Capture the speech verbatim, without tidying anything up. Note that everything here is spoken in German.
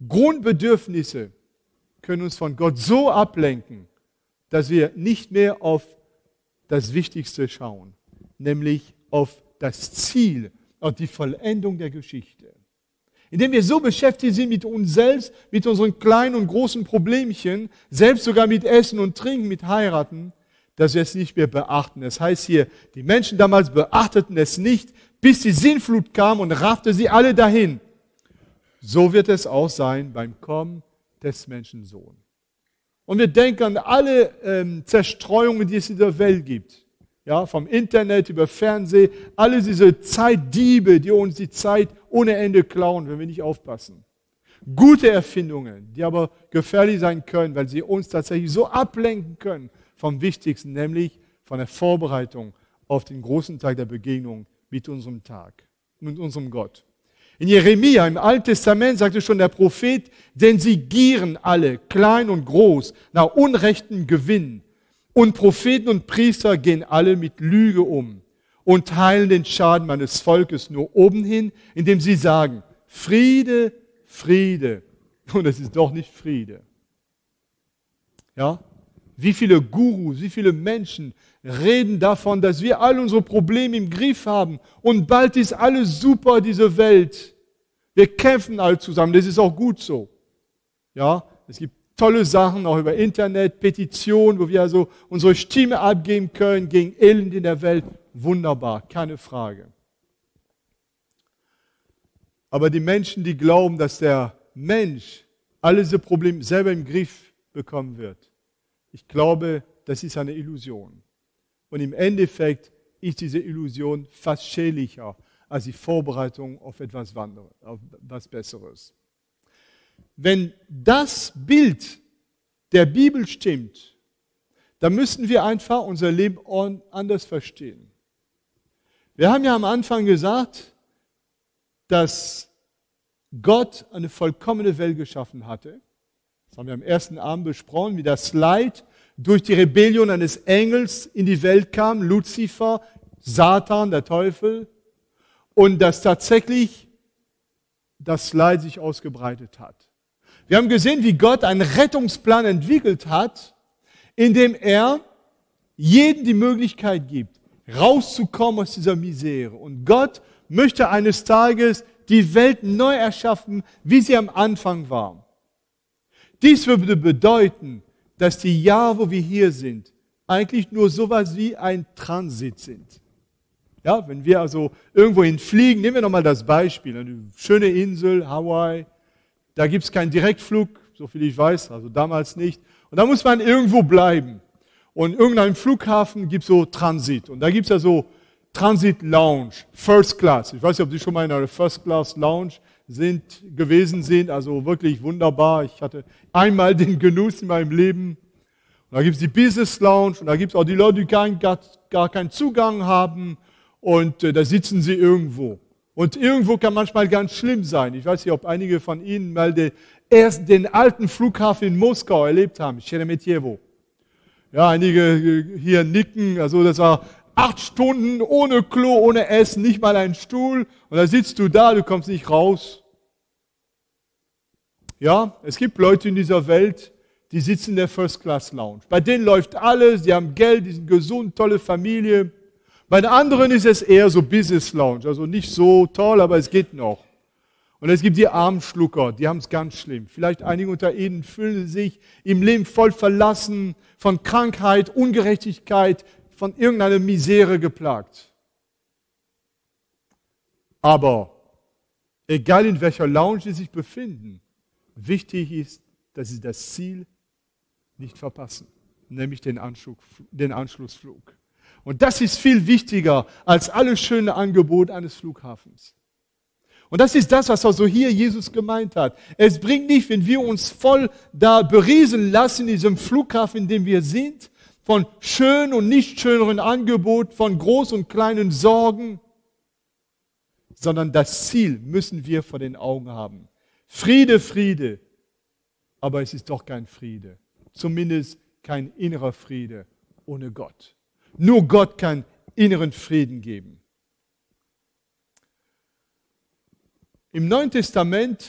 Grundbedürfnisse können uns von Gott so ablenken, dass wir nicht mehr auf das Wichtigste schauen, nämlich auf das Ziel, auf die Vollendung der Geschichte. Indem wir so beschäftigt sind mit uns selbst, mit unseren kleinen und großen Problemchen, selbst sogar mit Essen und Trinken, mit Heiraten, dass wir es nicht mehr beachten. Das heißt hier, die Menschen damals beachteten es nicht, bis die Sintflut kam und raffte sie alle dahin. So wird es auch sein beim Kommen des Menschensohns. Und wir denken an alle ähm, Zerstreuungen, die es in der Welt gibt. Ja, vom Internet über Fernsehen, alle diese Zeitdiebe, die uns die Zeit ohne Ende klauen, wenn wir nicht aufpassen. Gute Erfindungen, die aber gefährlich sein können, weil sie uns tatsächlich so ablenken können vom Wichtigsten, nämlich von der Vorbereitung auf den großen Tag der Begegnung mit unserem Tag, mit unserem Gott. In Jeremia, im Alten Testament, sagte schon der Prophet, denn sie gieren alle, klein und groß, nach unrechtem Gewinn. Und Propheten und Priester gehen alle mit Lüge um und teilen den Schaden meines Volkes nur oben hin, indem sie sagen, Friede, Friede. Und es ist doch nicht Friede. Ja? Wie viele Gurus, wie viele Menschen reden davon, dass wir all unsere Probleme im Griff haben und bald ist alles super, diese Welt. Wir kämpfen alle zusammen, das ist auch gut so. Ja, es gibt tolle Sachen, auch über Internet, Petitionen, wo wir also unsere Stimme abgeben können gegen Elend in der Welt. Wunderbar, keine Frage. Aber die Menschen, die glauben, dass der Mensch alle diese Probleme selber im Griff bekommen wird, ich glaube, das ist eine Illusion. Und im Endeffekt ist diese Illusion fast schädlicher als die Vorbereitung auf etwas anderes, auf etwas Besseres. Wenn das Bild der Bibel stimmt, dann müssen wir einfach unser Leben anders verstehen. Wir haben ja am Anfang gesagt, dass Gott eine vollkommene Welt geschaffen hatte. Das haben wir am ersten Abend besprochen, wie das Leid durch die Rebellion eines Engels in die Welt kam, Luzifer, Satan, der Teufel, und dass tatsächlich das Leid sich ausgebreitet hat. Wir haben gesehen, wie Gott einen Rettungsplan entwickelt hat, in dem er jedem die Möglichkeit gibt, rauszukommen aus dieser Misere. Und Gott möchte eines Tages die Welt neu erschaffen, wie sie am Anfang war. Dies würde bedeuten, dass die Jahre, wo wir hier sind, eigentlich nur sowas wie ein Transit sind. Ja, wenn wir also irgendwohin fliegen, nehmen wir nochmal das Beispiel, eine schöne Insel, Hawaii, da gibt es keinen Direktflug, so viel ich weiß, also damals nicht. Und da muss man irgendwo bleiben. Und in irgendeinem Flughafen gibt es so Transit. Und da gibt es ja so Transit Lounge, First Class. Ich weiß nicht, ob Sie schon mal in einer First Class Lounge sind, gewesen sind. Also wirklich wunderbar. Ich hatte einmal den Genuss in meinem Leben. Und da gibt es die Business Lounge und da gibt es auch die Leute, die gar, gar, gar keinen Zugang haben. Und äh, da sitzen sie irgendwo. Und irgendwo kann manchmal ganz schlimm sein. Ich weiß nicht, ob einige von Ihnen mal den, erst den alten Flughafen in Moskau erlebt haben, Sheremetyevo. Ja, einige hier nicken. Also das war acht Stunden ohne Klo, ohne Essen, nicht mal ein Stuhl. Und da sitzt du da, du kommst nicht raus. Ja, es gibt Leute in dieser Welt, die sitzen in der First Class Lounge. Bei denen läuft alles, die haben Geld, die sind gesund, tolle Familie. Bei den anderen ist es eher so Business Lounge, also nicht so toll, aber es geht noch. Und es gibt die Armschlucker, die haben es ganz schlimm. Vielleicht einige unter ihnen fühlen sich im Leben voll verlassen, von Krankheit, Ungerechtigkeit, von irgendeiner Misere geplagt. Aber egal in welcher Lounge sie sich befinden, wichtig ist, dass sie das Ziel nicht verpassen, nämlich den, Anschluss, den Anschlussflug. Und das ist viel wichtiger als alle schönen Angebote eines Flughafens. Und das ist das, was also hier Jesus gemeint hat. Es bringt nicht, wenn wir uns voll da beriesen lassen in diesem Flughafen, in dem wir sind, von schönen und nicht schöneren Angeboten, von großen und kleinen Sorgen, sondern das Ziel müssen wir vor den Augen haben. Friede, Friede, aber es ist doch kein Friede. Zumindest kein innerer Friede ohne Gott. Nur Gott kann inneren Frieden geben. Im Neuen Testament